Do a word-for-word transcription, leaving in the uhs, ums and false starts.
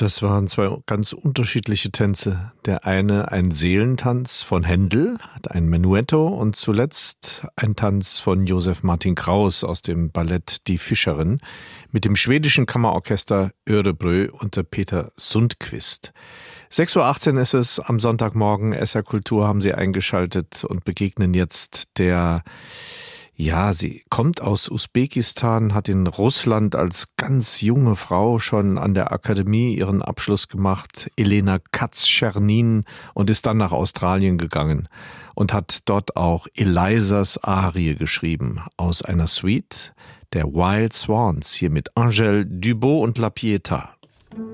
Das waren zwei ganz unterschiedliche Tänze. Der eine ein Seelentanz von Händel, ein Menuetto und zuletzt ein Tanz von Josef Martin Kraus aus dem Ballett Die Fischerin mit dem schwedischen Kammerorchester Örebrö unter Peter Sundqvist. sechs Uhr achtzehn ist es am Sonntagmorgen. S R Kultur haben Sie eingeschaltet und begegnen jetzt der Ja, sie kommt aus Usbekistan, hat in Russland als ganz junge Frau schon an der Akademie ihren Abschluss gemacht, Elena Katz-Czernin, und ist dann nach Australien gegangen und hat dort auch Elizas Arie geschrieben, aus einer Suite der Wild Swans, hier mit Angèle Dubot und La Pietà.